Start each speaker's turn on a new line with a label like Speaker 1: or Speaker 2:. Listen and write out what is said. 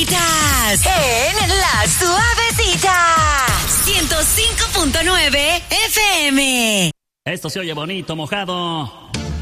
Speaker 1: Estás en La Suavecita 105.9 FM.
Speaker 2: Esto se oye bonito, mojado.